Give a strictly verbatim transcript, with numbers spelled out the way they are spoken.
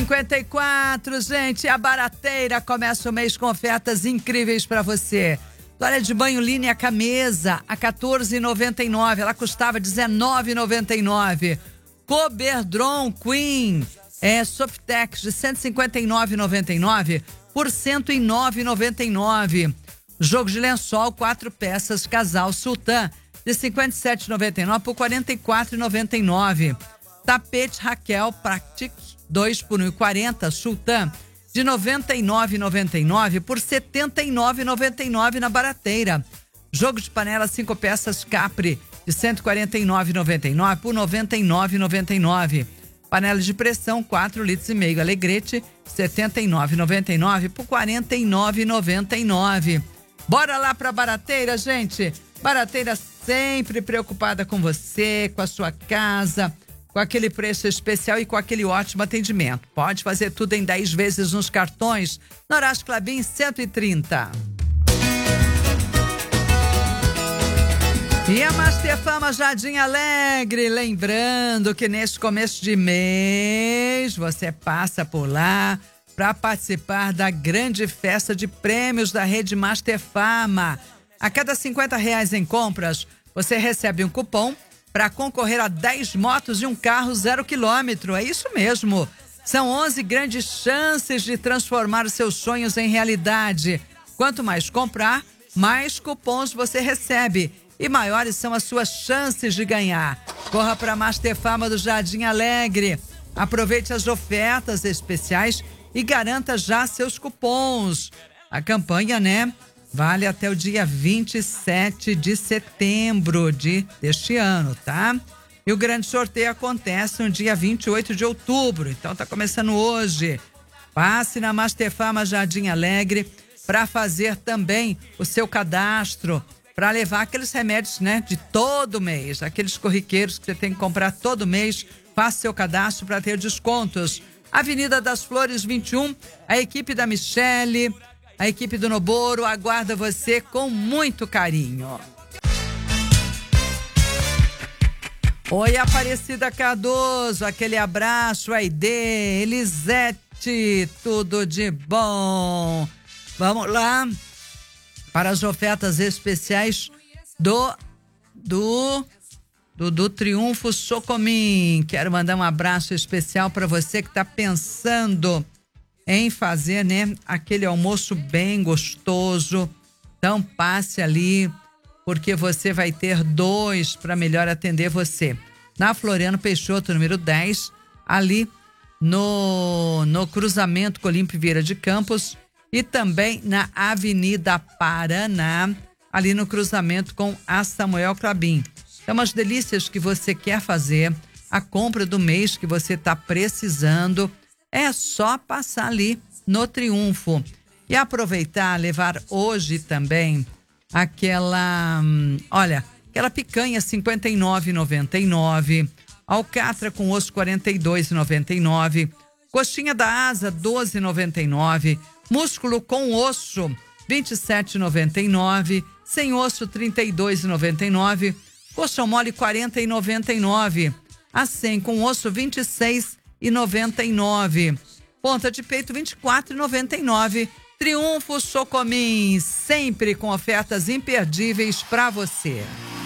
cinquenta e quatro, gente, a Barateira começa o mês com ofertas incríveis para você. Toalha de banho Linea Camesa a quatorze reais e noventa e nove centavos, ela custava dezenove reais e noventa e nove centavos. Coberdron Queen é Softex de cento e cinquenta e nove reais e noventa e nove centavos por cento e nove reais e noventa e nove centavos. Jogo de lençol quatro peças Casal Sultan de cinquenta e sete reais e noventa e nove centavos por quarenta e quatro reais e noventa e nove centavos. Tapete Raquel Practic dois por um real e quarenta centavos Sultan de noventa e nove reais e noventa e nove centavos por setenta e nove reais e noventa e nove centavos na Barateira. Jogo de panela cinco peças Capri de cento e quarenta e nove reais e noventa e nove centavos por noventa e nove reais e noventa e nove centavos. Panela de pressão quatro litros e meio Alegrete setenta e nove reais e noventa e nove centavos por quarenta e nove reais e noventa e nove centavos. Bora lá pra Barateira, gente. Barateira sempre preocupada com você, com a sua casa, com aquele preço especial e com aquele ótimo atendimento. Pode fazer tudo em dez vezes nos cartões. No Horácio Clabin cento e trinta. E a Master Fama Jardim Alegre, lembrando que neste começo de mês você passa por lá para participar da grande festa de prêmios da rede Master Fama. A cada cinquenta reais em compras, você recebe um cupom para concorrer a dez motos e um carro zero quilômetro. É isso mesmo. São onze grandes chances de transformar os seus sonhos em realidade. Quanto mais comprar, mais cupons você recebe. E maiores são as suas chances de ganhar. Corra para a Master Fama do Jardim Alegre. Aproveite as ofertas especiais e garanta já seus cupons. A campanha, né? Vale até o dia vinte e sete de setembro de, deste ano, tá? E o grande sorteio acontece no dia vinte e oito de outubro. Então tá começando hoje. Passe na Master Fama Jardim Alegre para fazer também o seu cadastro, para levar aqueles remédios, né, de todo mês, aqueles corriqueiros que você tem que comprar todo mês. Faça seu cadastro para ter descontos. Avenida das Flores vinte e um, a equipe da Michele, a equipe do Noboro aguarda você com muito carinho. Oi, Aparecida Cardoso, aquele abraço, Aide, Elisete, tudo de bom. Vamos lá para as ofertas especiais do do do, do Triunfo Socomim. Quero mandar um abraço especial para você que está pensando em fazer, né, aquele almoço bem gostoso. Então passe ali, porque você vai ter dois para melhor atender você. Na Floriano Peixoto, número dez, ali no, no cruzamento com Olímpio Vieira de Campos, e também na Avenida Paraná, ali no cruzamento com a Samuel Clabin. Então, as delícias que você quer fazer, a compra do mês que você está precisando, é só passar ali no Triunfo. E aproveitar, levar hoje também aquela, hum, olha, aquela picanha cinquenta e nove reais e noventa e nove centavos, alcatra com osso quarenta e dois reais e noventa e nove centavos, coxinha da asa doze reais e noventa e nove centavos, músculo com osso vinte e sete reais e noventa e nove centavos, sem osso trinta e dois reais e noventa e nove centavos, coxão mole quarenta reais e noventa e nove centavos, a cem com osso vinte e seis reais e noventa e nove centavos, ponta de peito vinte e quatro reais e noventa e nove centavos. Triunfo Socomim, sempre com ofertas imperdíveis para você.